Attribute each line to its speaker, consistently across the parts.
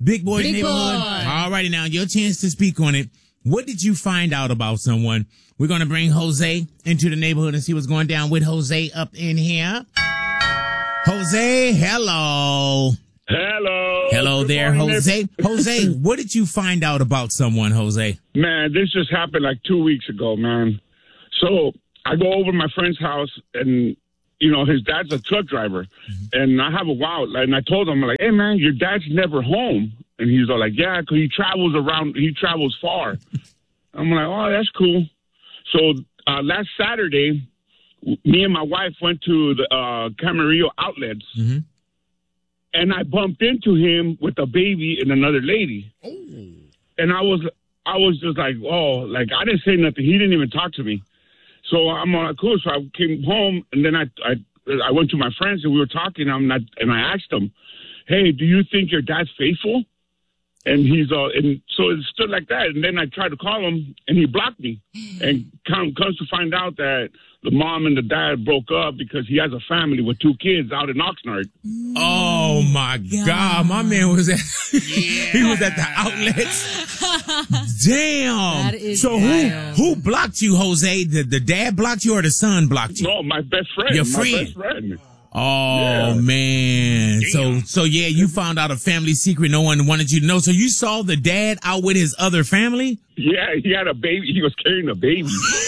Speaker 1: Big Boy's
Speaker 2: Big
Speaker 1: Neighborhood.
Speaker 2: Boy.
Speaker 1: All righty, now your chance to speak on it. What did you find out about someone? We're going to bring Jose into the neighborhood and see what's going down with Jose up in here. Jose, hello.
Speaker 3: Hello.
Speaker 1: Hello
Speaker 3: Good
Speaker 1: there,
Speaker 3: morning,
Speaker 1: Jose. Jose, what did you find out about someone, Jose?
Speaker 3: Man, this just happened like 2 weeks ago, man. So I go over to my friend's house, and, you know, his dad's a truck driver. And I have a wild, and I told him, like, hey, man, your dad's never home. And he's all like, yeah, because he travels far. I'm like, oh, that's cool. So last Saturday, me and my wife went to the Camarillo outlets.
Speaker 1: Mm-hmm.
Speaker 3: And I bumped into him with a baby and another lady. Oh. And I was just like, oh, like I didn't say nothing. He didn't even talk to me. So I'm like, cool. So I came home, and then I went to my friends, and we were talking. And I asked him, hey, do you think your dad's faithful? And and so it stood like that. And then I tried to call him, and he blocked me. And comes to find out that the mom and the dad broke up because he has a family with 2 kids out in Oxnard.
Speaker 1: Oh my God, my man was at he was at the outlets. Damn.
Speaker 2: That is
Speaker 1: so
Speaker 2: wild.
Speaker 1: who blocked you, Jose? The dad blocked you or the son blocked you?
Speaker 3: No, my best friend.
Speaker 1: Your
Speaker 3: My
Speaker 1: friend.
Speaker 3: best friend.
Speaker 1: Oh man. So yeah, you found out a family secret no one wanted you to know. So you saw the dad out with his other family?
Speaker 3: Yeah, he had a baby. He was carrying a baby.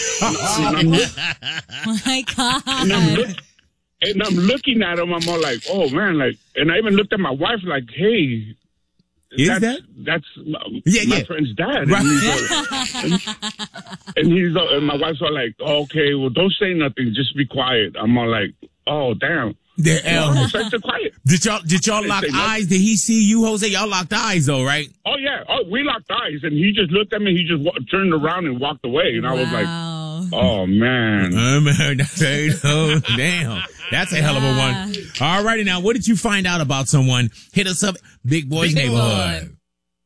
Speaker 2: Oh my God.
Speaker 3: And I'm looking at him. I'm all like, oh man, like, and I even looked at my wife like, hey, that's my friend's dad.
Speaker 1: Right.
Speaker 3: And my wife's all like, oh, okay, well, don't say nothing, just be quiet. I'm all like, oh damn. So quiet.
Speaker 1: Did y'all lock eyes? Did he see you, Jose? Y'all locked eyes though, right?
Speaker 3: Oh yeah. Oh, we locked eyes, and he just looked at me. He just turned around and walked away, and I was like, oh man.
Speaker 1: Damn. That's a hell of a one. All righty now, what did you find out about someone? Hit us up, Big Boy's Neighborhood.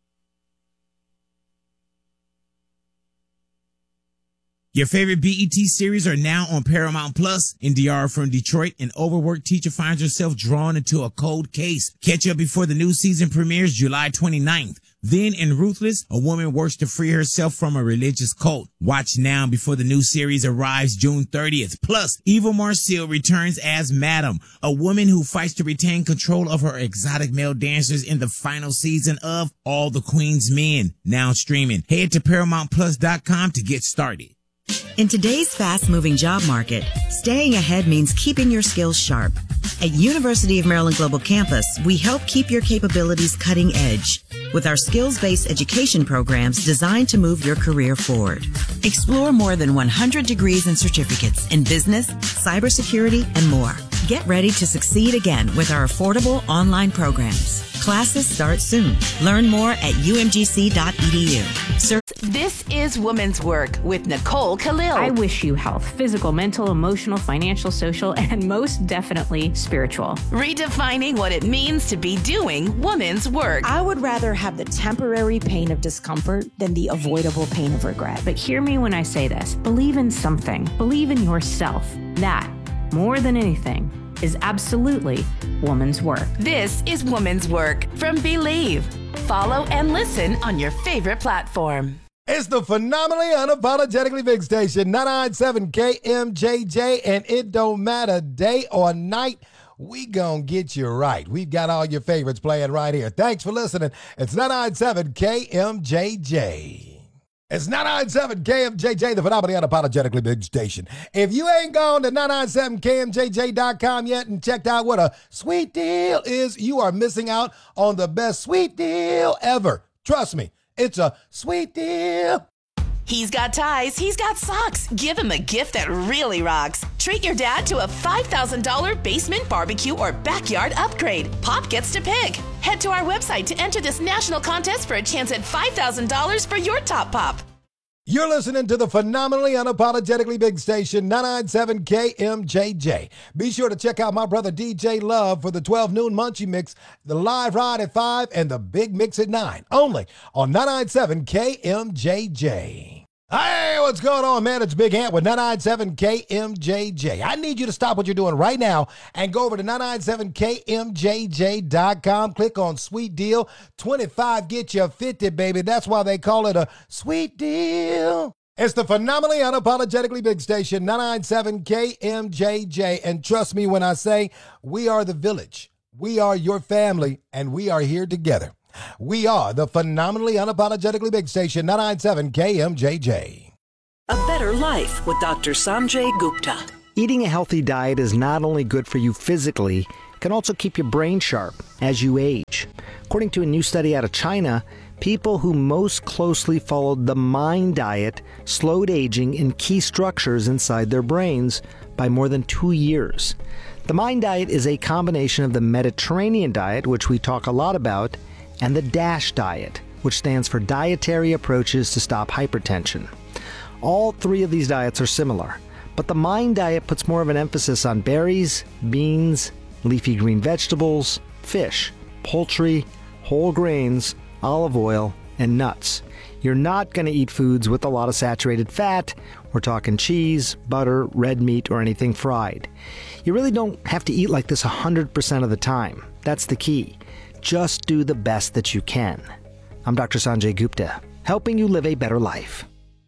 Speaker 1: Your favorite BET series are now on Paramount Plus. Indiara from Detroit, an overworked teacher finds herself drawn into a cold case. Catch up before the new season premieres July 29th. Then in Ruthless, a woman works to free herself from a religious cult. Watch now before the new series arrives June 30th. Plus, Eva Marcille returns as Madam, a woman who fights to retain control of her exotic male dancers in the final season of All the Queen's Men. Now streaming. Head to ParamountPlus.com to get started.
Speaker 4: In today's fast-moving job market, staying ahead means keeping your skills sharp. At University of Maryland Global Campus, we help keep your capabilities cutting edge with our skills-based education programs designed to move your career forward. Explore more than 100 degrees and certificates in business, cybersecurity, and more. Get ready to succeed again with our affordable online programs. Classes start soon. Learn more at umgc.edu.
Speaker 5: This is Women's Work with Nicole Khalil.
Speaker 6: I wish you health, physical, mental, emotional, financial, social, and most definitely spiritual.
Speaker 5: Redefining what it means to be doing women's work.
Speaker 7: I would rather have the temporary pain of discomfort than the avoidable pain of regret.
Speaker 6: But hear me when I say this. Believe in something. Believe in yourself. That, more than anything, is absolutely woman's work.
Speaker 5: This is Woman's Work from Believe. Follow and listen on your favorite platform.
Speaker 8: It's the phenomenally unapologetically big station, 997 KMJJ, and it don't matter day or night. We gonna get you right. We've got all your favorites playing right here. Thanks for listening. It's 997 KMJJ. It's 997 KMJJ, the phenomenally unapologetically big station. If you ain't gone to 997KMJJ.com yet and checked out what a sweet deal is, you are missing out on the best sweet deal ever. Trust me, it's a sweet deal.
Speaker 5: He's got ties, he's got socks. Give him a gift that really rocks. Treat your dad to a $5,000 basement barbecue or backyard upgrade. Pop gets to pick. Head to our website to enter this national contest for a chance at $5,000 for your top pop.
Speaker 8: You're listening to the phenomenally unapologetically big station, 997 KMJJ. Be sure to check out my brother DJ Love for the 12 noon Munchie Mix, the live ride at 5, and the big mix at 9. Only on 997 KMJJ. Hey, what's going on, man? It's Big Ant with 997 KMJJ. I need you to stop what you're doing right now and go over to 997KMJJ.com. Click on Sweet Deal. 25 get you 50, baby. That's why they call it a sweet deal. It's the phenomenally unapologetically big station, 997 KMJJ. And trust me when I say we are the village. We are your family, and we are here together. We are the phenomenally unapologetically big station, 997 KMJJ.
Speaker 2: A better life with Dr. Sanjay Gupta.
Speaker 9: Eating a healthy diet is not only good for you physically, it can also keep your brain sharp as you age. According to a new study out of China, people who most closely followed the MIND diet slowed aging in key structures inside their brains by more than 2 years. The MIND diet is a combination of the Mediterranean diet, which we talk a lot about, and the DASH diet, which stands for Dietary Approaches to Stop Hypertension. All three of these diets are similar, but the MIND diet puts more of an emphasis on berries, beans, leafy green vegetables, fish, poultry, whole grains, olive oil, and nuts. You're not going to eat foods with a lot of saturated fat. We're talking cheese, butter, red meat, or anything fried. You really don't have to eat like this 100% of the time. That's the key. Just do the best that you can. I'm Dr. Sanjay Gupta, helping you live a better life.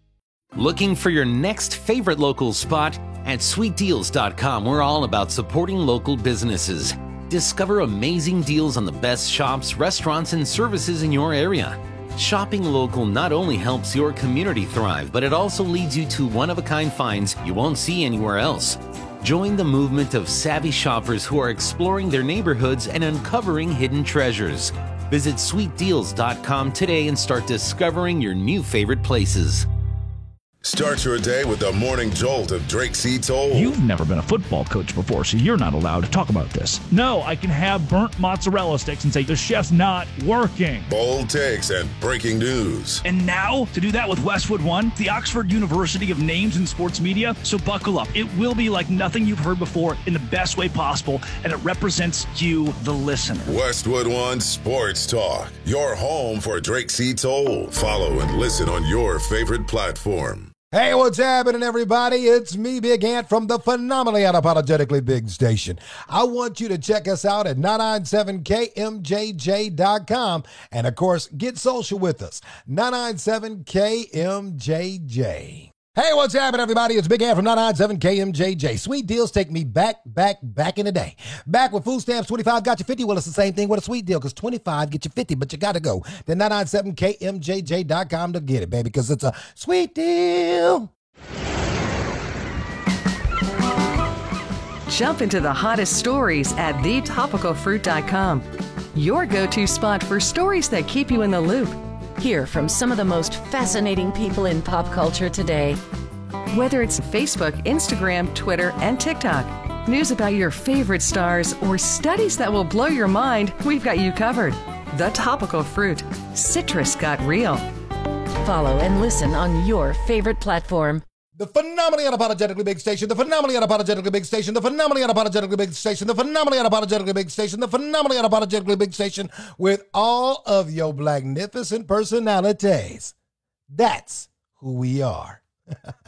Speaker 10: Looking for your next favorite local spot? At sweetdeals.com, we're all about supporting local businesses. Discover amazing deals on the best shops, restaurants, and services in your area. Shopping local not only helps your community thrive, but it also leads you to one-of-a-kind finds you won't see anywhere else. Join the movement of savvy shoppers who are exploring their neighborhoods and uncovering hidden treasures. Visit sweetdeals.com today and start discovering your new favorite places.
Speaker 11: Start your day with the morning jolt of Drake C. Toll.
Speaker 12: You've never been a football coach before, so you're not allowed to talk about this. No, I can have burnt mozzarella sticks and say the chef's not working.
Speaker 11: Bold takes and breaking news.
Speaker 12: And now, to do that with Westwood One, the Oxford University of Names in Sports Media. So buckle up. It will be like nothing you've heard before in the best way possible, and it represents you, the listener.
Speaker 11: Westwood One Sports Talk, your home for Drake C. Toll. Follow and listen on your favorite platform.
Speaker 8: Hey, what's happening, everybody? It's me, Big Ant, from the phenomenally unapologetically big station. I want you to check us out at 997KMJJ.com. And, of course, get social with us, 997KMJJ. Hey, what's happening, everybody? It's Big Ant from 997KMJJ. Sweet deals take me back in the day. Back with food stamps, 25 got you 50. Well, it's the same thing with a sweet deal, because 25 get you 50, but you got to go to 997KMJJ.com to get it, baby, because it's a sweet deal.
Speaker 13: Jump into the hottest stories at thetopicalfruit.com. Your go-to spot for stories that keep you in the loop.
Speaker 14: Hear from some of the most fascinating people in pop culture today.
Speaker 13: Whether it's Facebook, Instagram, Twitter, and TikTok, news about your favorite stars, or studies that will blow your mind, we've got you covered. The Topical Fruit. Citrus got real.
Speaker 14: Follow and listen on your favorite platform.
Speaker 8: The phenomenally unapologetically big station, the phenomenally unapologetically big station, the phenomenally unapologetically big station, the phenomenally unapologetically big station, the phenomenally unapologetically big station with all of your magnificent personalities. That's who we are.